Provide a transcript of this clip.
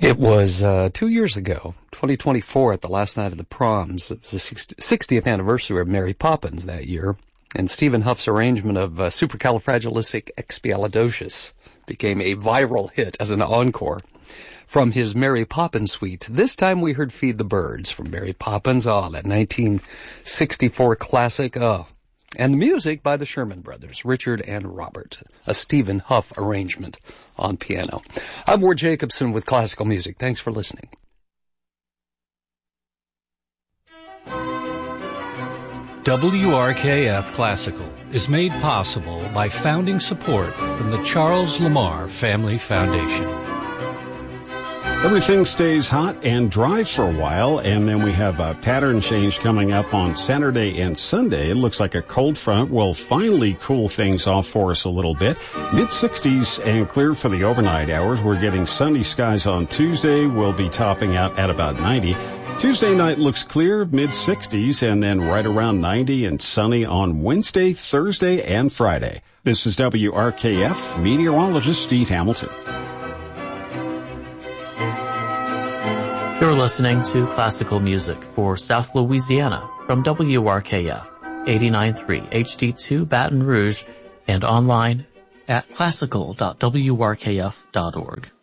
It was 2 years ago, 2024, at the last night of the proms. It was the 60th anniversary of Mary Poppins that year, and Stephen Huff's arrangement of Supercalifragilisticexpialidocious became a viral hit as an encore from his Mary Poppins suite. This time we heard Feed the Birds from Mary Poppins, that 1964 classic, and the music by the Sherman Brothers, Richard and Robert, a Stephen Huff arrangement on piano. I'm Ward Jacobson with Classical Music. Thanks for listening. WRKF Classical is made possible by founding support from the Charles Lamar Family Foundation. Everything stays hot and dry for a while, and then we have a pattern change coming up on Saturday and Sunday. It looks like a cold front will finally cool things off for us a little bit. Mid-60s and clear for the overnight hours. We're getting sunny skies on Tuesday. We'll be topping out at about 90. Tuesday night looks clear, mid-60s, and then right around 90 and sunny on Wednesday, Thursday, and Friday. This is WRKF meteorologist Steve Hamilton. You're listening to classical music for South Louisiana from WRKF 89.3 HD2 Baton Rouge and online at classical.wrkf.org.